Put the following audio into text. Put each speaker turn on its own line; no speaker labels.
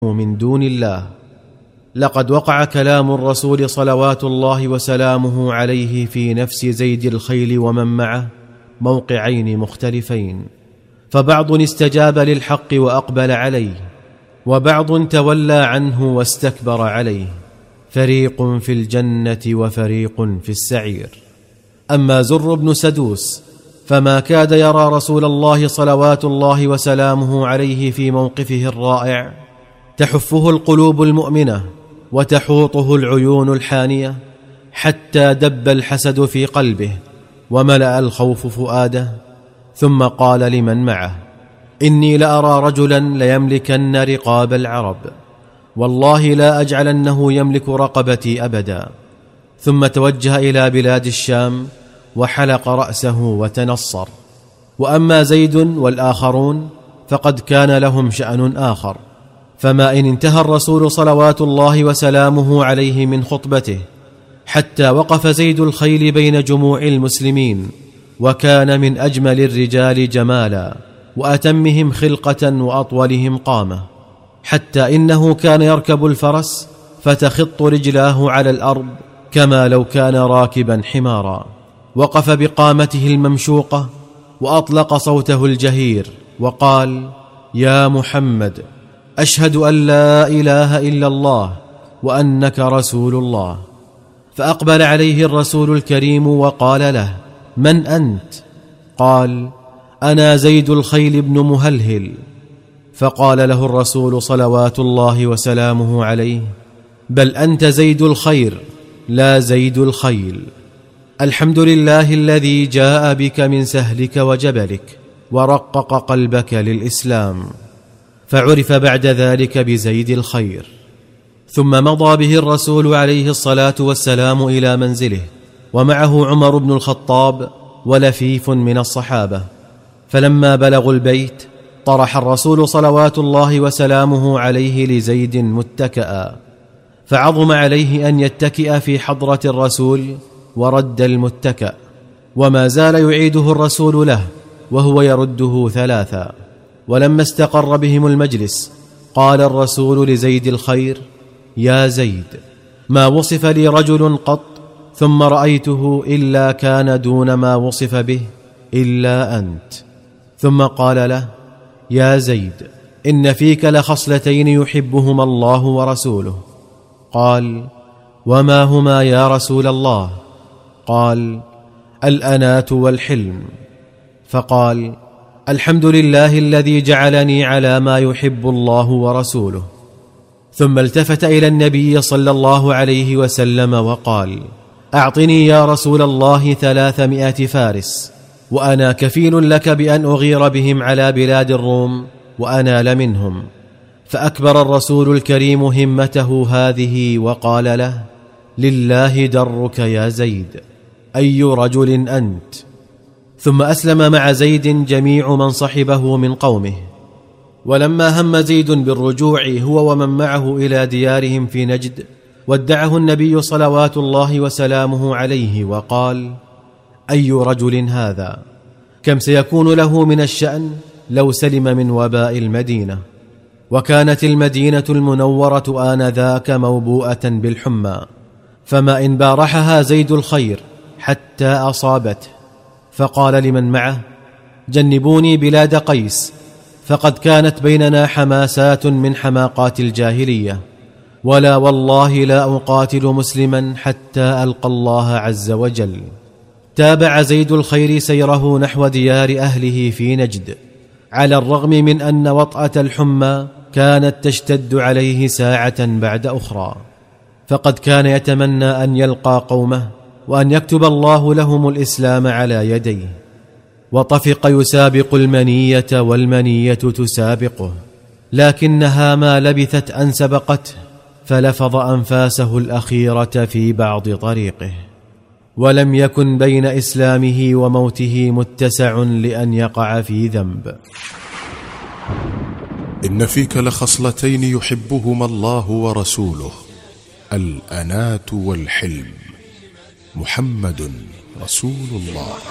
من دون الله. لقد وقع كلام الرسول صلوات الله وسلامه عليه في نفس زيد الخيل ومن معه موقعين مختلفين، فبعض استجاب للحق وأقبل عليه، وبعض تولى عنه واستكبر عليه، فريق في الجنة وفريق في السعير. أما زر بن سدوس فما كاد يرى رسول الله صلوات الله وسلامه عليه في موقفه الرائع، تحفه القلوب المؤمنة وتحوطه العيون الحانية، حتى دب الحسد في قلبه وملأ الخوف فؤاده، ثم قال لمن معه: إني لأرى رجلا ليملكن رقاب العرب، والله لا أجعلنه يملك رقبتي أبدا. ثم توجه إلى بلاد الشام وحلق رأسه وتنصر. وأما زيد والآخرون فقد كان لهم شأن آخر، فما إن انتهى الرسول صلوات الله وسلامه عليه من خطبته حتى وقف زيد الخيل بين جموع المسلمين، وكان من أجمل الرجال جمالا وأتمهم خلقة وأطولهم قامة، حتى إنه كان يركب الفرس فتخط رجلاه على الأرض كما لو كان راكبا حمارا. وقف بقامته الممشوقة وأطلق صوته الجهير وقال: يا محمد، أشهد أن لا إله إلا الله وأنك رسول الله. فأقبل عليه الرسول الكريم وقال له: من أنت؟ قال: أنا زيد الخيل بن مهلهل. فقال له الرسول صلوات الله وسلامه عليه: بل أنت زيد الخير لا زيد الخيل. الحمد لله الذي جاء بك من سهلك وجبلك ورقق قلبك للإسلام. فعرف بعد ذلك بزيد الخير. ثم مضى به الرسول عليه الصلاة والسلام إلى منزله، ومعه عمر بن الخطاب ولفيف من الصحابة. فلما بلغوا البيت طرح الرسول صلوات الله وسلامه عليه لزيد متكئا، فعظم عليه أن يتكئ في حضرة الرسول ورد المتكأ، وما زال يعيده الرسول له وهو يرده ثلاثا. ولما استقر بهم المجلس قال الرسول لزيد الخير: يا زيد، ما وصف لي رجل قط ثم رأيته إلا كان دون ما وصف به إلا أنت. ثم قال له: يا زيد، إن فيك لخصلتين يحبهما الله ورسوله. قال: وما هما يا رسول الله؟ قال: الأناة والحلم. فقال: الحمد لله الذي جعلني على ما يحب الله ورسوله. ثم التفت إلى النبي صلى الله عليه وسلم وقال: أعطني يا رسول الله 300 فارس، وأنا كفيل لك بأن أغير بهم على بلاد الروم وأنال منهم. فأكبر الرسول الكريم همته هذه وقال له: لله درك يا زيد، أي رجل أنت؟ ثم أسلم مع زيد جميع من صحبه من قومه. ولما هم زيد بالرجوع هو ومن معه إلى ديارهم في نجد، ودعه النبي صلوات الله وسلامه عليه وقال: أي رجل هذا؟ كم سيكون له من الشأن لو سلم من وباء المدينة. وكانت المدينة المنورة آنذاك موبوءة بالحمى، فما إن بارحها زيد الخير حتى أصابته. فقال لمن معه: جنبوني بلاد قيس، فقد كانت بيننا حماسات من حماقات الجاهلية، ولا والله لا أقاتل مسلما حتى ألقى الله عز وجل. تابع زيد الخير سيره نحو ديار أهله في نجد، على الرغم من أن وطأة الحمى كانت تشتد عليه ساعة بعد أخرى، فقد كان يتمنى أن يلقى قومه وأن يكتب الله لهم الإسلام على يديه. وطفق يسابق المنية والمنية تسابقه، لكنها ما لبثت أن سبقته، فلفظ أنفاسه الأخيرة في بعض طريقه، ولم يكن بين إسلامه وموته متسع لأن يقع في ذنب.
إن فيك لخصلتين يحبهما الله ورسوله: الأناة والحلم. محمد رسول الله.